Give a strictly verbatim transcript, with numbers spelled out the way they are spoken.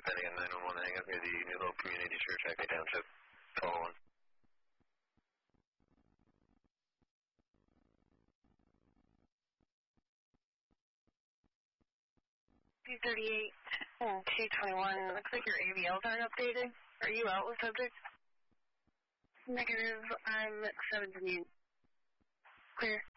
Benny on nine one one, hang up near the New Hope Community Church, Acme Township. Call one. two thirty-eight and two twenty-one, looks like your A B Ls aren't updated. Are you out with subject? Negative, I'm seventeen. Clear.